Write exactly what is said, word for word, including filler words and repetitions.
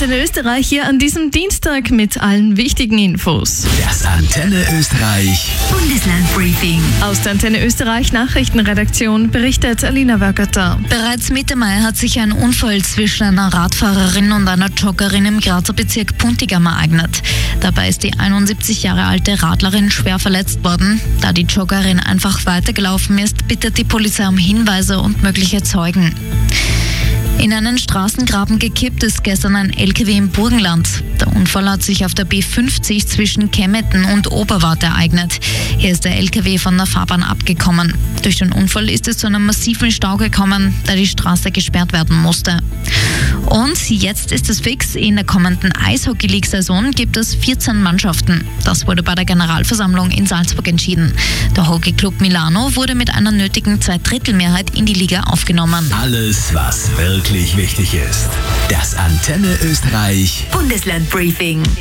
Antenne Österreich hier an diesem Dienstag mit allen wichtigen Infos. Das Antenne Österreich Bundesland-Briefing. Aus der Antenne Österreich Nachrichtenredaktion berichtet Alina Wörgerter. Bereits Mitte Mai hat sich ein Unfall zwischen einer Radfahrerin und einer Joggerin im Grazer Bezirk Puntigam ereignet. Dabei ist die einundsiebzig Jahre alte Radlerin schwer verletzt worden. Da die Joggerin einfach weitergelaufen ist, bittet die Polizei um Hinweise und mögliche Zeugen. In einen Straßengraben gekippt ist gestern ein L K W im Burgenland. Der Unfall hat sich auf der B fünfzig zwischen Kemmetten und Oberwart ereignet. Hier ist der L K W von der Fahrbahn abgekommen. Durch den Unfall ist es zu einem massiven Stau gekommen, da die Straße gesperrt werden musste. Und jetzt ist es fix, in der kommenden Eishockey-League-Saison gibt es vierzehn Mannschaften. Das wurde bei der Generalversammlung in Salzburg entschieden. Der Hockeyclub Milano wurde mit einer nötigen Zweidrittelmehrheit in die Liga aufgenommen. Alles, was wirklich wichtig ist. Das Antenne Österreich Bundesland-Briefing.